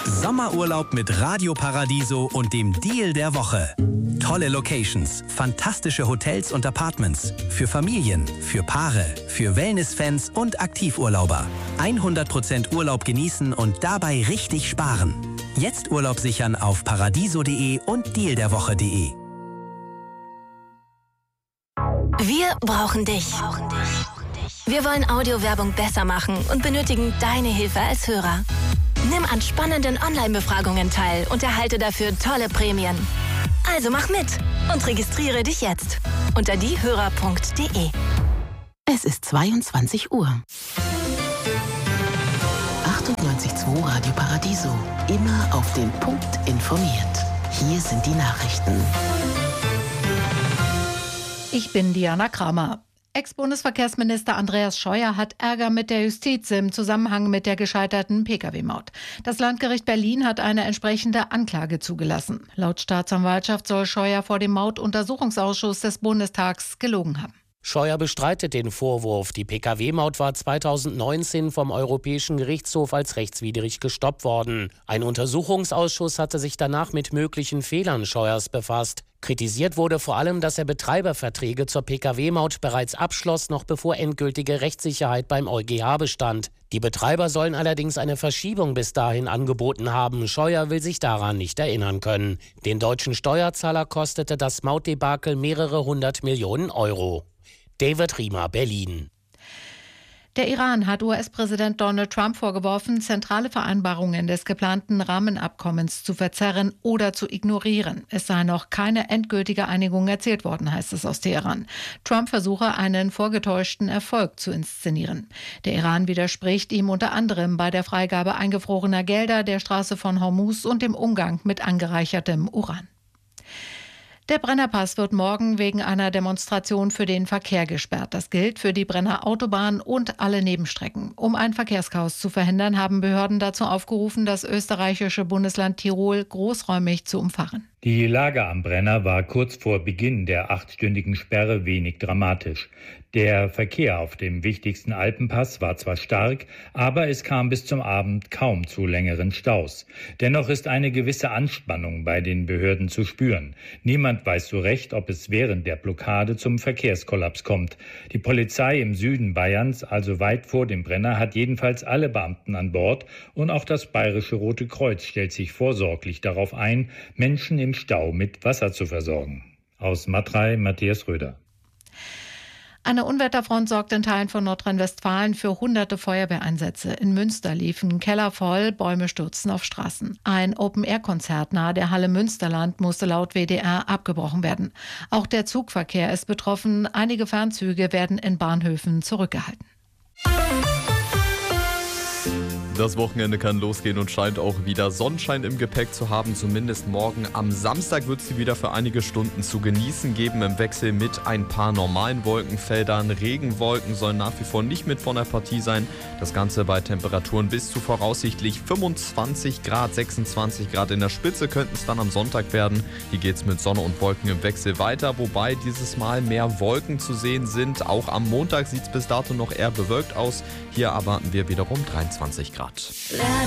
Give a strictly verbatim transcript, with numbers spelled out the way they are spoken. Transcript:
Sommerurlaub mit Radio Paradiso und dem Deal der Woche. Tolle Locations, fantastische Hotels und Apartments. Für Familien, für Paare, für Wellnessfans und Aktivurlauber. hundert Prozent Urlaub genießen und dabei richtig sparen. Jetzt Urlaub sichern auf paradiso punkt de und deal der woche punkt de. Wir brauchen dich. Wir wollen Audiowerbung besser machen und benötigen deine Hilfe als Hörer. Nimm an spannenden Online-Befragungen teil und erhalte dafür tolle Prämien. Also mach mit und registriere dich jetzt unter diehörer punkt de. Es ist zweiundzwanzig Uhr. achtundneunzig Komma zwei Radio Paradiso. Immer auf den Punkt informiert. Hier sind die Nachrichten. Ich bin Diana Kramer. Ex-Bundesverkehrsminister Andreas Scheuer hat Ärger mit der Justiz im Zusammenhang mit der gescheiterten Pkw-Maut. Das Landgericht Berlin hat eine entsprechende Anklage zugelassen. Laut Staatsanwaltschaft soll Scheuer vor dem Mautuntersuchungsausschuss des Bundestags gelogen haben. Scheuer bestreitet den Vorwurf. Die Pkw-Maut war zweitausendneunzehn vom Europäischen Gerichtshof als rechtswidrig gestoppt worden. Ein Untersuchungsausschuss hatte sich danach mit möglichen Fehlern Scheuers befasst. Kritisiert wurde vor allem, dass er Betreiberverträge zur Pkw-Maut bereits abschloss, noch bevor endgültige Rechtssicherheit beim EuGH bestand. Die Betreiber sollen allerdings eine Verschiebung bis dahin angeboten haben. Scheuer will sich daran nicht erinnern können. Den deutschen Steuerzahler kostete das Mautdebakel mehrere hundert Millionen Euro. David Riemer, Berlin. Der Iran hat U S-Präsident Donald Trump vorgeworfen, zentrale Vereinbarungen des geplanten Rahmenabkommens zu verzerren oder zu ignorieren. Es sei noch keine endgültige Einigung erzielt worden, heißt es aus Teheran. Trump versuche, einen vorgetäuschten Erfolg zu inszenieren. Der Iran widerspricht ihm unter anderem bei der Freigabe eingefrorener Gelder, der Straße von Hormuz und dem Umgang mit angereichertem Uran. Der Brennerpass wird morgen wegen einer Demonstration für den Verkehr gesperrt. Das gilt für die Brenner Autobahn und alle Nebenstrecken. Um ein Verkehrschaos zu verhindern, haben Behörden dazu aufgerufen, das österreichische Bundesland Tirol großräumig zu umfahren. Die Lage am Brenner war kurz vor Beginn der achtstündigen Sperre wenig dramatisch. Der Verkehr auf dem wichtigsten Alpenpass war zwar stark, aber es kam bis zum Abend kaum zu längeren Staus. Dennoch ist eine gewisse Anspannung bei den Behörden zu spüren. Niemand weiß so recht, ob es während der Blockade zum Verkehrskollaps kommt. Die Polizei im Süden Bayerns, also weit vor dem Brenner, hat jedenfalls alle Beamten an Bord und auch das Bayerische Rote Kreuz stellt sich vorsorglich darauf ein, Menschen im Stau mit Wasser zu versorgen. Aus Matrei, Matthias Röder. Eine Unwetterfront sorgt in Teilen von Nordrhein-Westfalen für hunderte Feuerwehreinsätze. In Münster liefen Keller voll, Bäume stürzten auf Straßen. Ein Open-Air-Konzert nahe der Halle Münsterland musste laut W D R abgebrochen werden. Auch der Zugverkehr ist betroffen. Einige Fernzüge werden in Bahnhöfen zurückgehalten. Das Wochenende kann losgehen und scheint auch wieder Sonnenschein im Gepäck zu haben. Zumindest morgen am Samstag wird es sie wieder für einige Stunden zu genießen geben. Im Wechsel mit ein paar normalen Wolkenfeldern. Regenwolken sollen nach wie vor nicht mit von der Partie sein. Das Ganze bei Temperaturen bis zu voraussichtlich fünfundzwanzig Grad, sechsundzwanzig Grad in der Spitze könnten es dann am Sonntag werden. Hier geht es mit Sonne und Wolken im Wechsel weiter, wobei dieses Mal mehr Wolken zu sehen sind. Auch am Montag sieht es bis dato noch eher bewölkt aus. Hier erwarten wir wiederum dreiundzwanzig Grad.